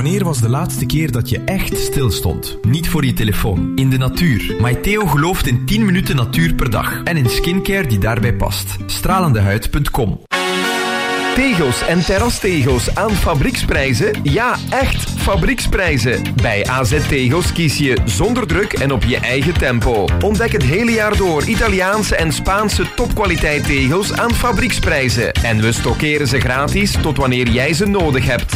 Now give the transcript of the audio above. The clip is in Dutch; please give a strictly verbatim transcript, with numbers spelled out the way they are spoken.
Wanneer was de laatste keer dat je echt stilstond? Niet voor je telefoon, in de natuur. Maiteo gelooft in tien minuten natuur per dag. En in skincare die daarbij past. stralendehuid punt com. Tegels en terrastegels aan fabrieksprijzen? Ja, echt fabrieksprijzen. Bij A Z Tegels kies je zonder druk en op je eigen tempo. Ontdek het hele jaar door Italiaanse en Spaanse topkwaliteit tegels aan fabrieksprijzen. En we stockeren ze gratis tot wanneer jij ze nodig hebt.